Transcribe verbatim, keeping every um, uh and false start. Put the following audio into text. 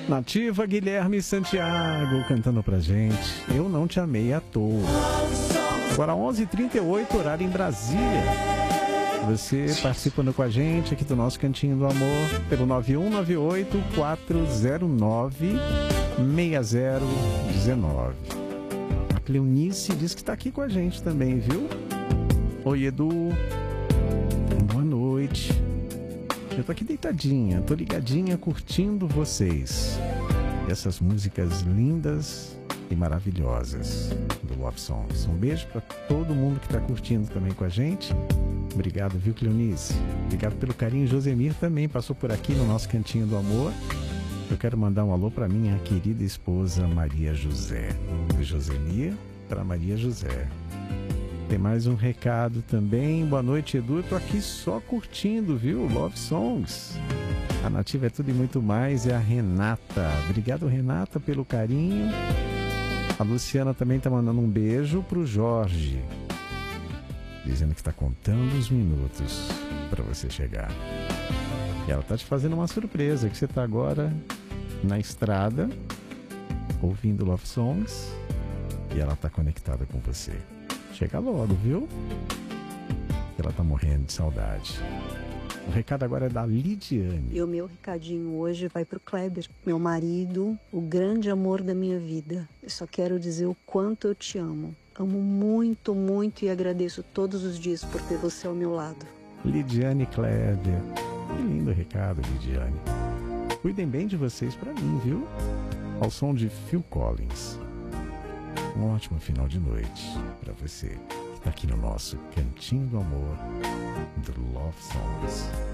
Nativa Guilherme Santiago cantando pra gente Eu Não Te Amei à Toa. Agora onze e trinta e oito, horário em Brasília. Você participando com a gente aqui do nosso Cantinho do Amor pelo nove um nove oito, quatro zero nove, seis zero um nove. A Cleonice diz que está aqui com a gente também, viu? Oi, Edu. Boa noite. Eu tô aqui deitadinha, tô ligadinha, curtindo vocês. Essas músicas lindas e maravilhosas do Love Songs. Um beijo para todo mundo que tá curtindo também com a gente. Obrigado, viu, Cleonice? Obrigado pelo carinho. Josemir também passou por aqui no nosso Cantinho do Amor. Eu quero mandar um alô para minha querida esposa Maria José. Do Josemir para Maria José. Tem mais um recado também. Boa noite, Edu. Eu tô aqui só curtindo, viu? Love Songs. A Nativa é tudo e muito mais. É a Renata. Obrigado, Renata, pelo carinho. A Luciana também tá mandando um beijo pro Jorge. Dizendo que tá contando os minutos para você chegar. E ela tá te fazendo uma surpresa. Que você tá agora na estrada, ouvindo Love Songs. E ela tá conectada com você. Chega logo, viu? Ela tá morrendo de saudade. O recado agora é da Lidiane. E o meu recadinho hoje vai pro Kleber, meu marido, o grande amor da minha vida. Eu só quero dizer o quanto eu te amo. Amo muito, muito e agradeço todos os dias por ter você ao meu lado. Lidiane Kleber. Que lindo recado, Lidiane. Cuidem bem de vocês pra mim, viu? Ao som de Phil Collins. Um ótimo final de noite para você que está aqui no nosso Cantinho do Amor do Love Songs.